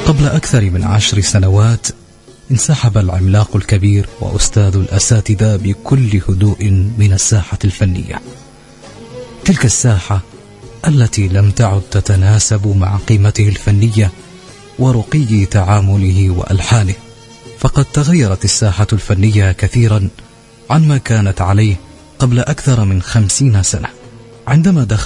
قبل أكثر من 10 سنوات انسحب العملاق الكبير وأستاذ الأساتذة بكل هدوء من الساحة الفنية، تلك الساحة التي لم تعد تتناسب مع قيمته الفنية ورقي تعامله وألحانه. فقد تغيرت الساحة الفنية كثيرا عما كانت عليه قبل أكثر من 50 سنة. عندما دخل